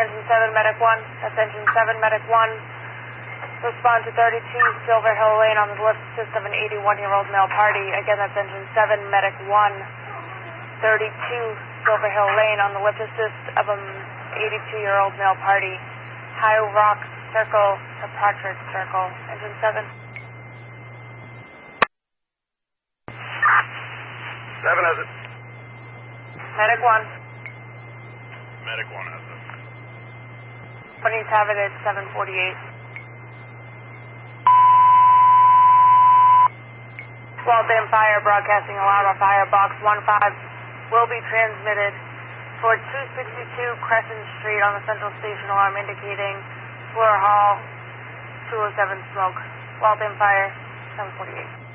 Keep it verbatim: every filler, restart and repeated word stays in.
Engine seven, Medic one. That's Engine seven, Medic one. Respond to thirty-two Silver Hill Lane on the lift assist of an eighty-one-year-old male party. Again, that's Engine seven, Medic one. thirty-two Silver Hill Lane on the lift assist of an eighty-two-year-old male party. High Rock Circle to Partridge Circle. Engine seven. seven has it. Medic one. Medic one has it. Companies have it at seven forty-eight. Waltham Fire broadcasting alarm on firebox one five will be transmitted for two sixty-two Crescent Street on the Central Station alarm indicating floor hall two oh seven smoke. Waltham Fire seven forty-eight.